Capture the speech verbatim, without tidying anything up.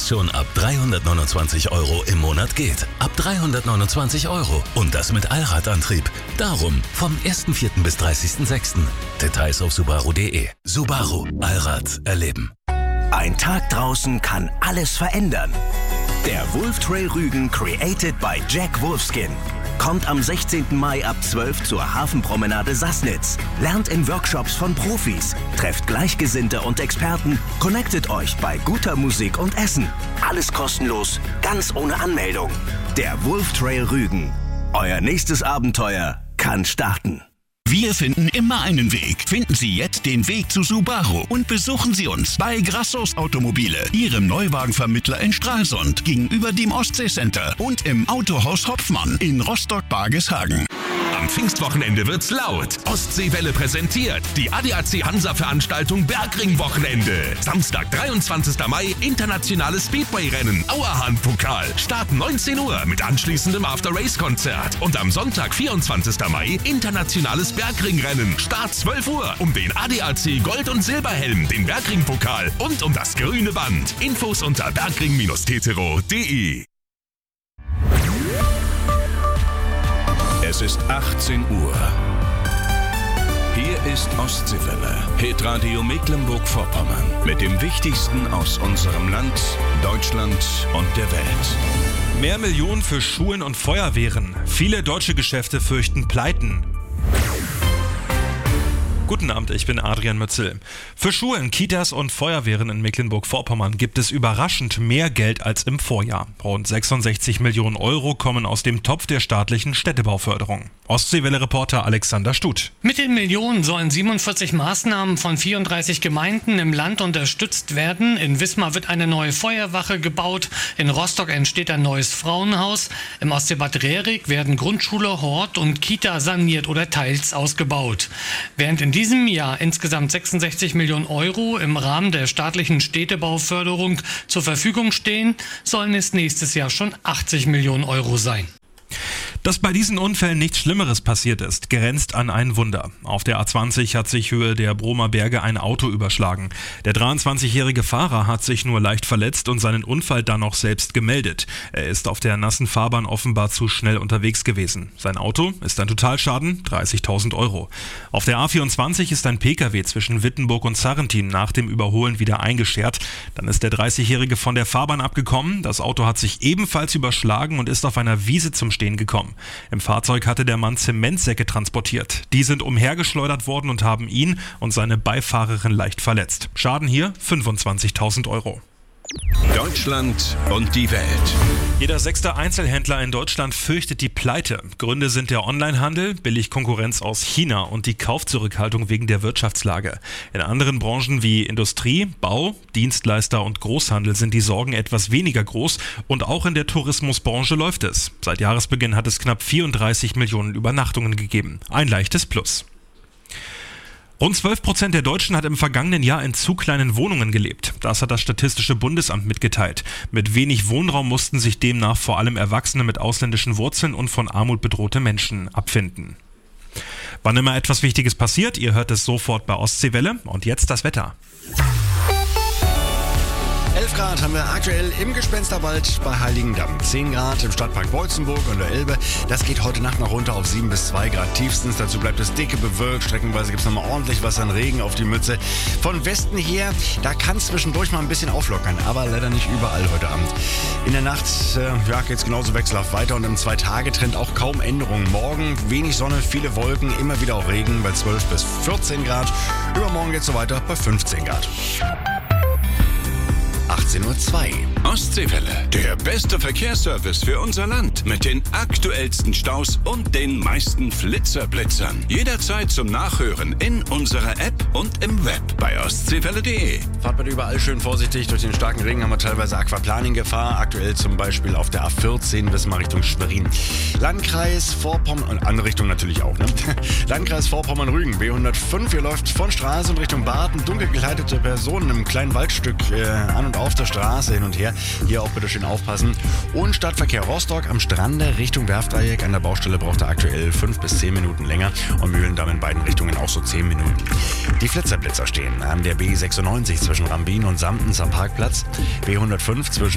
jetzt schon ab dreihundertneunundzwanzig Euro im Monat geht. Ab dreihundertneunundzwanzig Euro. Und das mit Allradantrieb. Darum vom ersten vierten bis dreißigsten sechsten Details auf subaru punkt de. Subaru. Allrad erleben. Ein Tag draußen kann alles verändern. Der Wolf Trail Rügen created by Jack Wolfskin kommt am sechzehnten Mai ab zwölf zur Hafenpromenade Sassnitz. Lernt in Workshops von Profis, trefft Gleichgesinnte und Experten, connectet euch bei guter Musik und Essen. Alles kostenlos, ganz ohne Anmeldung. Der Wolf Trail Rügen. Euer nächstes Abenteuer kann starten. Wir finden immer einen Weg. Finden Sie jetzt den Weg zu Subaru und besuchen Sie uns bei Grassos Automobile, Ihrem Neuwagenvermittler in Stralsund, gegenüber dem Ostseecenter und im Autohaus Hopfmann in Rostock-Bargeshagen. Am Pfingstwochenende wird's laut. Ostseewelle präsentiert die A D A C Hansa-Veranstaltung Bergring-Wochenende. Samstag, dreiundzwanzigsten Mai, internationales Speedway-Rennen, Auerhahn-Pokal. Start neunzehn Uhr mit anschließendem After-Race-Konzert. Und am Sonntag, vierundzwanzigsten Mai, internationales Bergringrennen. Start zwölf Uhr um den A D A C Gold- und Silberhelm, den Bergring-Pokal und um das grüne Band. Infos unter bergring tetero punkt de. Es ist achtzehn Uhr. Hier ist Ostseewelle, Hitradio Mecklenburg-Vorpommern mit dem Wichtigsten aus unserem Land, Deutschland und der Welt. Mehr Millionen für Schulen und Feuerwehren. Viele deutsche Geschäfte fürchten Pleiten. Guten Abend, ich bin Adrian Mützel. Für Schulen, Kitas und Feuerwehren in Mecklenburg-Vorpommern gibt es überraschend mehr Geld als im Vorjahr. Rund sechsundsechzig Millionen Euro kommen aus dem Topf der staatlichen Städtebauförderung. Ostseewelle-Reporter Alexander Stuth. Mit den Millionen sollen siebenundvierzig Maßnahmen von vierunddreißig Gemeinden im Land unterstützt werden. In Wismar wird eine neue Feuerwache gebaut. In Rostock entsteht ein neues Frauenhaus. Im Ostseebad Rerik werden Grundschule, Hort und Kita saniert oder teils ausgebaut. Während in diesem Jahr insgesamt sechsundsechzig Millionen Euro im Rahmen der staatlichen Städtebauförderung zur Verfügung stehen, sollen es nächstes Jahr schon achtzig Millionen Euro sein. Dass bei diesen Unfällen nichts Schlimmeres passiert ist, grenzt an ein Wunder. Auf der A zwanzig hat sich Höhe der Bromer Berge ein Auto überschlagen. Der dreiundzwanzigjährige Fahrer hat sich nur leicht verletzt und seinen Unfall dann noch selbst gemeldet. Er ist auf der nassen Fahrbahn offenbar zu schnell unterwegs gewesen. Sein Auto ist ein Totalschaden, dreißigtausend Euro. Auf der A vierundzwanzig ist ein Pkw zwischen Wittenburg und Sarrentin nach dem Überholen wieder eingeschert. Dann ist der dreißigjährige von der Fahrbahn abgekommen. Das Auto hat sich ebenfalls überschlagen und ist auf einer Wiese zum Stehen gekommen. Im Fahrzeug hatte der Mann Zementsäcke transportiert. Die sind umhergeschleudert worden und haben ihn und seine Beifahrerin leicht verletzt. Schaden hier fünfundzwanzigtausend Euro. Deutschland und die Welt. Jeder sechste Einzelhändler in Deutschland fürchtet die Pleite. Gründe sind der Onlinehandel, Billigkonkurrenz aus China und die Kaufzurückhaltung wegen der Wirtschaftslage. In anderen Branchen wie Industrie, Bau, Dienstleister und Großhandel sind die Sorgen etwas weniger groß und auch in der Tourismusbranche läuft es. Seit Jahresbeginn hat es knapp vierunddreißig Millionen Übernachtungen gegeben. Ein leichtes Plus. Rund zwölf Prozent der Deutschen hat im vergangenen Jahr in zu kleinen Wohnungen gelebt. Das hat das Statistische Bundesamt mitgeteilt. Mit wenig Wohnraum mussten sich demnach vor allem Erwachsene mit ausländischen Wurzeln und von Armut bedrohte Menschen abfinden. Wann immer etwas Wichtiges passiert, ihr hört es sofort bei Ostseewelle. Und jetzt das Wetter. elf Grad haben wir aktuell im Gespensterwald bei Heiligendamm. zehn Grad im Stadtpark Beutzenburg und der Elbe. Das geht heute Nacht noch runter auf sieben bis zwei Grad tiefstens. Dazu bleibt es dicke bewölkt. Streckenweise gibt es nochmal ordentlich was an Regen auf die Mütze. Von Westen her, da kann es zwischendurch mal ein bisschen auflockern. Aber leider nicht überall heute Abend. In der Nacht äh, ja, geht es genauso wechselhaft weiter. Und im Zwei-Tage-Trend auch kaum Änderungen. Morgen wenig Sonne, viele Wolken, immer wieder auch Regen bei zwölf bis vierzehn Grad. Übermorgen geht es so weiter bei fünfzehn Grad. achtzehn Uhr zwei. Ostseewelle, der beste Verkehrsservice für unser Land mit den aktuellsten Staus und den meisten Flitzerblitzern. Jederzeit zum Nachhören in unserer App und im Web bei ostseewelle punkt de. Fahrt bitte überall schön vorsichtig. Durch den starken Regen haben wir teilweise Aquaplaning-Gefahr. Aktuell zum Beispiel auf der A vierzehn bis mal Richtung Schwerin. Landkreis Vorpommern und andere Richtung natürlich auch. Ne? Landkreis Vorpommern-Rügen, B hundertfünf. Hier läuft von Stralsund Richtung Barten dunkel gekleidete Personen im kleinen Waldstück äh, an und auf der Straße hin und her. Hier auch bitte schön aufpassen. Und Stadtverkehr Rostock am Strande Richtung Werftdreieck. An der Baustelle braucht er aktuell fünf bis zehn Minuten länger und Mühlendamm in beiden Richtungen auch so zehn Minuten. Die Flitzerblitzer stehen an der B sechsundneunzig zwischen Rambin und Samtens am Parkplatz. B hundertfünf zwischen